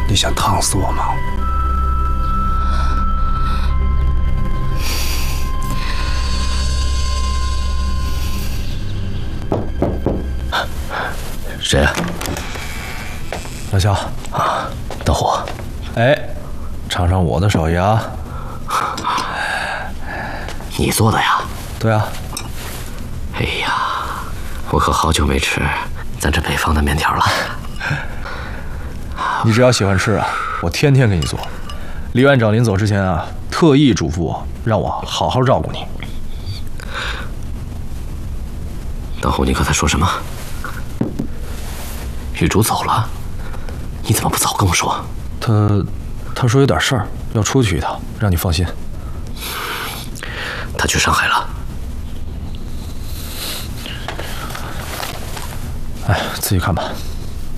你想烫死我吗？ 谁啊？ 老肖啊，大虎。 哎，尝尝我的手艺啊！ 你做的呀？ 对啊。 哎呀，我可好久没吃咱这北方的面条了。 你只要喜欢吃啊，我天天给你做。李院长临走之前啊，特意嘱咐我，让我好好照顾你。 大虎，你刚才说什么？玉竹走了？你怎么不早跟我说？ 他说有点事儿，要出去一趟，让你放心。 他去上海了。 哎，自己看吧。